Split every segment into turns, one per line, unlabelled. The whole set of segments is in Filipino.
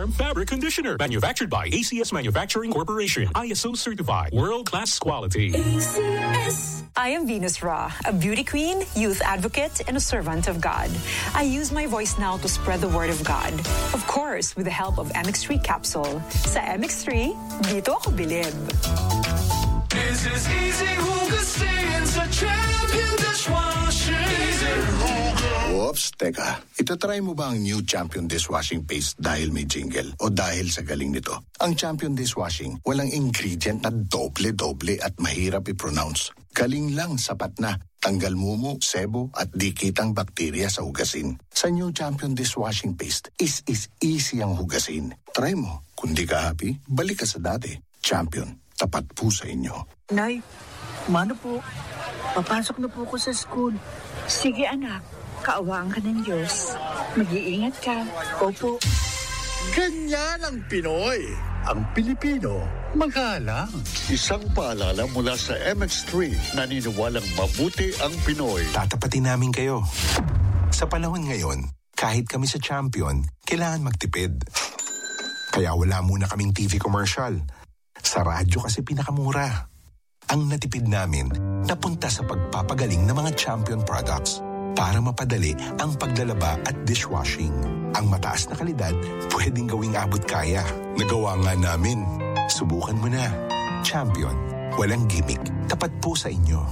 Charm Fabric Conditioner. Manufactured by ACS Manufacturing Corporation. ISO certified. World-class quality.
ACS. I am Venus Ra, a beauty queen, youth advocate, and a servant of God. I use my voice now to spread the word of God. Of course, with the help of MX3 capsule. Sa MX3, dito ako bilib.
This is easy hugasin sa Champion Dishwashing.
Oops, teka. Itatry mo ba ang new Champion Dishwashing Paste dahil may jingle o dahil sa galing nito? Ang Champion Dishwashing, walang ingredient na doble-doble at mahirap i-pronounce. Galing lang, sapat na. Tanggal mumu, sebo at dikitang bakterya sa hugasin. Sa new Champion Dishwashing Paste, is easy ang hugasin. Try mo. Kung di ka happy, balik ka sa dati. Champion, tapat po sa inyo.
Nay, mano po? Papasok na po ako sa school. Sige anak, kaawaan ka ng Diyos. Mag-iingat ka. Opo.
Ganyan ang Pinoy. Ang Pilipino, magalang. Isang paalala mula sa MX3, naniniwalang mabuti ang Pinoy.
Tatapatin namin kayo. Sa panahon ngayon, kahit kami sa Champion, kailangan magtipid. Kaya wala muna kaming TV commercial. Sa radyo kasi pinakamura. Ang natipid namin, napunta sa pagpapagaling ng mga Champion products para mapadali ang paglalaba at dishwashing. Ang mataas na kalidad, pwedeng gawing abot kaya. Nagawa nga namin. Subukan mo na. Champion. Walang gimmick. Tapat po sa inyo.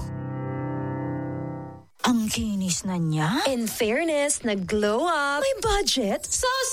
Ang kinis na niya.
In fairness, nag-glow up.
May budget.
So